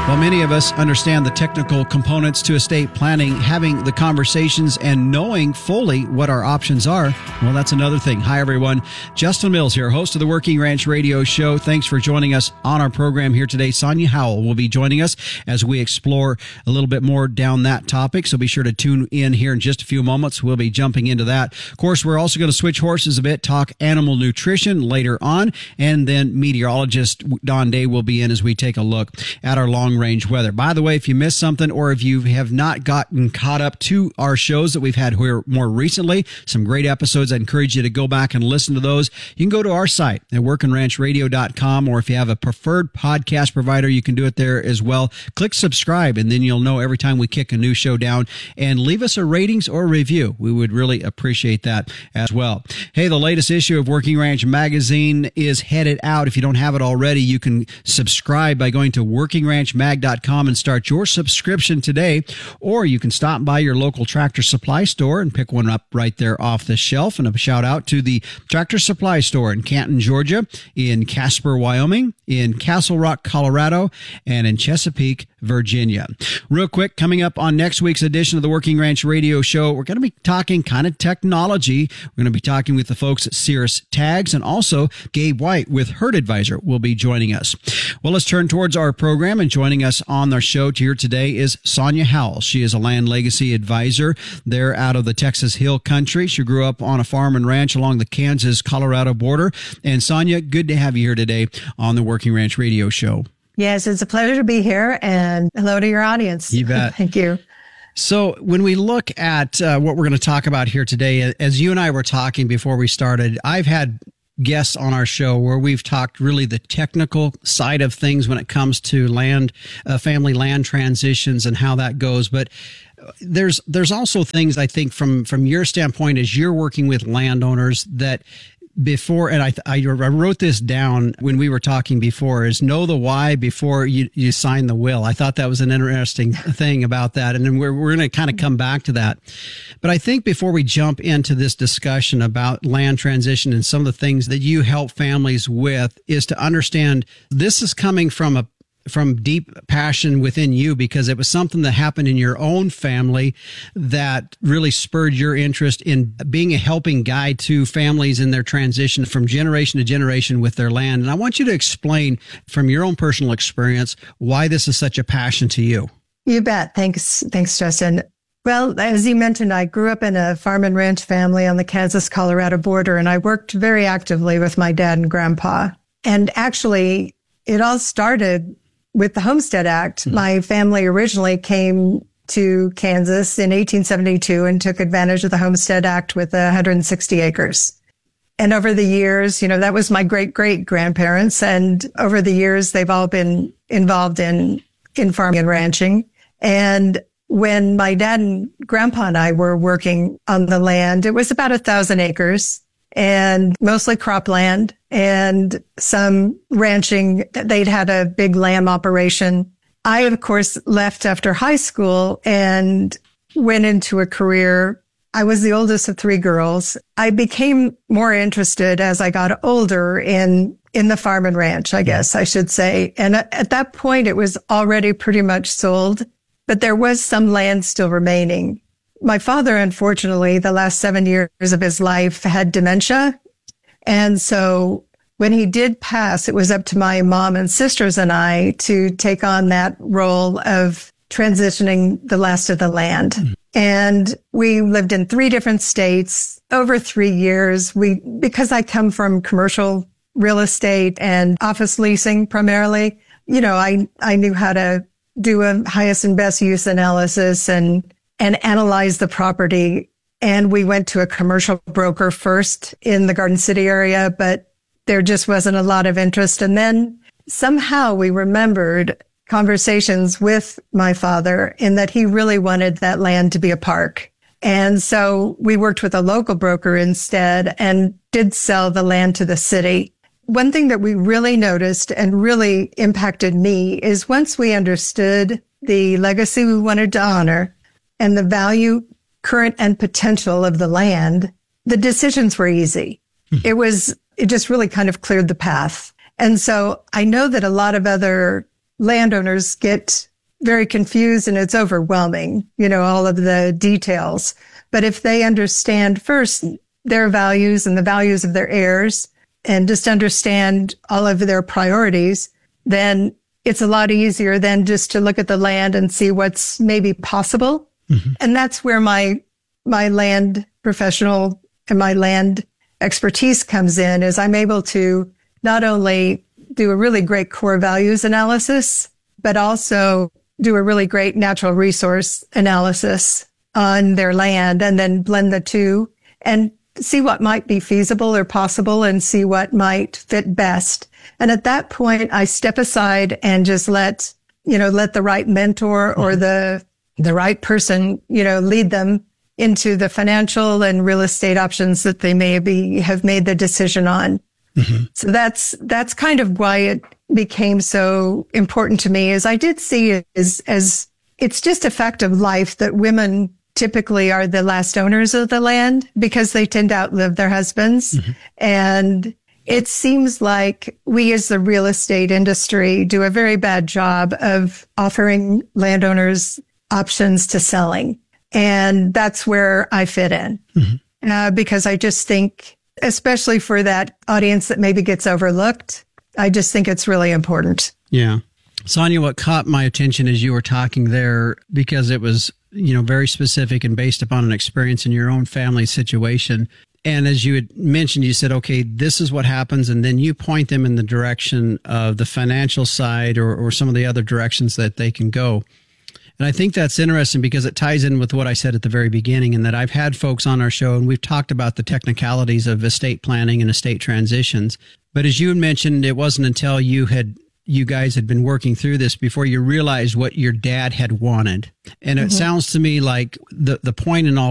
While many of us understand the technical components to estate planning, having the conversations and knowing fully what our options are, well, that's another thing. Hi, everyone. Justin Mills here, host of the Working Ranch Radio Show. Thanks for joining us on our program here today. Sonia Howell will be joining us as we explore a little bit more down that topic. So be sure to tune in here in just a few moments. We'll be jumping into that. Of course, we're also going to switch horses a bit, talk animal nutrition later on, and then meteorologist Don Day will be in as we take a look at our long-range weather. By the way, if you missed something or if you have not gotten caught up to our shows that we've had here more recently, some great episodes, I encourage you to go back and listen to those. You can go to our site at workinranchradio.com, or if you have a preferred podcast provider, you can do it there as well. Click subscribe, and then you'll know every time we kick a new show down, and leave us a ratings or review. We would really appreciate that as well. Hey, the latest issue of Working Ranch Magazine is headed out. If you don't have it already, you can subscribe by going to workingranchmag.com and start your subscription today, or you can stop by your local Tractor Supply store and pick one up right there off the shelf. And a shout out to the Tractor Supply store in Canton, Georgia, in Casper, Wyoming, in Castle Rock, Colorado, and in Chesapeake, Virginia. Real quick, coming up on next week's edition of the Working Ranch Radio Show, we're going to be talking kind of technology. We're going to be talking with the folks at Cirrus Tags, and also Gabe White with Herd Advisor will be joining us. Well, let's turn towards our program, and joining us on our show here today is Sonia Howell. She is a land legacy advisor there out of the Texas Hill Country. She grew up on a farm and ranch along the Kansas-Colorado border. And Sonia, good to have you here today on the Working Ranch Radio Show. Yes, it's a pleasure to be here, and hello to your audience. You bet. Thank you. So when we look at what we're going to talk about here today, as you and I were talking before we started, I've had guests on our show where we've talked really the technical side of things when it comes to land, family land transitions and how that goes. But there's also things, I think, from your standpoint as you're working with landowners that before, and I wrote this down when we were talking before, is know the why before you sign the will. I thought that was an interesting thing about that. And then we're going to kind of come back to that. But I think before we jump into this discussion about land transition and some of the things that you help families with, is to understand this is coming from deep passion within you, because it was something that happened in your own family that really spurred your interest in being a helping guide to families in their transition from generation to generation with their land. And I want you to explain from your own personal experience why this is such a passion to you. You bet. Thanks, Justin. Well, as you mentioned, I grew up in a farm and ranch family on the Kansas-Colorado border, and I worked very actively with my dad and grandpa. And actually, it all started with the Homestead Act. My family originally came to Kansas in 1872 and took advantage of the Homestead Act with 160 acres. And over the years, that was my great-great-grandparents. And over the years, they've all been involved in farming and ranching. And when my dad and grandpa and I were working on the land, it was about 1,000 acres. And mostly cropland and some ranching. They'd had a big lamb operation. I, of course, left after high school and went into a career. I was the oldest of three girls. I became more interested as I got older in the farm and ranch, I guess I should say. And at that point, it was already pretty much sold, but there was some land still remaining. My father, unfortunately, the last 7 years of his life had dementia. And so when he did pass, it was up to my mom and sisters and I to take on that role of transitioning the last of the land. Mm-hmm. And we lived in 3 different states over 3 years. Because I come from commercial real estate and office leasing primarily, I knew how to do a highest and best use analysis and analyze the property. And we went to a commercial broker first in the Garden City area, but there just wasn't a lot of interest. And then somehow we remembered conversations with my father in that he really wanted that land to be a park. And so we worked with a local broker instead and did sell the land to the city. One thing that we really noticed and really impacted me is once we understood the legacy we wanted to honor and the value, current and potential of the land, the decisions were easy. It just really kind of cleared the path. And so I know that a lot of other landowners get very confused and it's overwhelming, all of the details. But if they understand first their values and the values of their heirs and just understand all of their priorities, then it's a lot easier than just to look at the land and see what's maybe possible. Mm-hmm. And that's where my land professional and my land expertise comes in, is I'm able to not only do a really great core values analysis, but also do a really great natural resource analysis on their land, and then blend the two and see what might be feasible or possible and see what might fit best. And at that point, I step aside and just let the right mentor or the right person, lead them into the financial and real estate options that they may have made the decision on. Mm-hmm. So that's kind of why it became so important to me, is I did see it as it's just a fact of life that women typically are the last owners of the land because they tend to outlive their husbands. Mm-hmm. And it seems like we as the real estate industry do a very bad job of offering landowners options to selling. And that's where I fit in. Mm-hmm. Because I just think, especially for that audience that maybe gets overlooked, I just think it's really important. Yeah. Sonia, what caught my attention as you were talking there, because it was, very specific and based upon an experience in your own family situation. And as you had mentioned, you said, okay, this is what happens. And then you point them in the direction of the financial side or some of the other directions that they can go. And I think that's interesting because it ties in with what I said at the very beginning, and that I've had folks on our show and we've talked about the technicalities of estate planning and estate transitions. But as you had mentioned, it wasn't until you guys had been working through this before you realized what your dad had wanted. And it sounds to me like the point in all